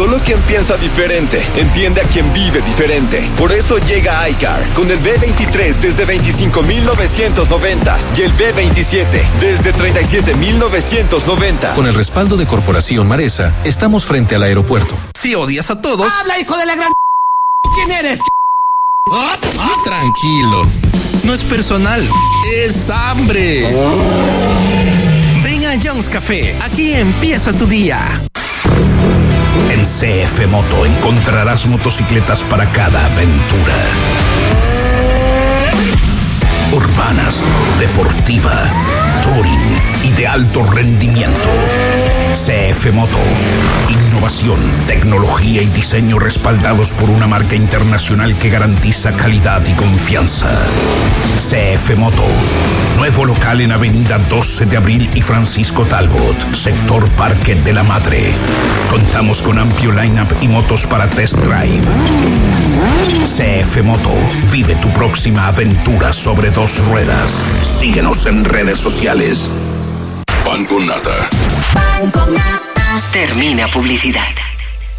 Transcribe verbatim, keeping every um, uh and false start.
Solo quien piensa diferente entiende a quien vive diferente. Por eso llega iCar, con el B veintitrés desde veinticinco mil novecientos noventa y el B veintisiete desde treinta y siete mil novecientos noventa. Con el respaldo de Corporación Maresa, estamos frente al aeropuerto. Si odias a todos... ¡Habla, hijo de la gran... ¿Quién eres? Ah, ah, tranquilo. No es personal, es hambre. Ven a John's Café, aquí empieza tu día. En C F Moto encontrarás motocicletas para cada aventura. Urbanas, deportiva, touring y de alto rendimiento. C F Moto. Innovación, tecnología y diseño respaldados por una marca internacional que garantiza calidad y confianza. C F Moto. Nuevo local en Avenida doce de abril y Francisco Talbot, sector Parque de la Madre. Contamos con amplio line-up y motos para test drive. C F Moto. Vive tu próxima aventura sobre dos ruedas. Síguenos en redes sociales. Pan con nata. Pan con nata. Termina publicidad.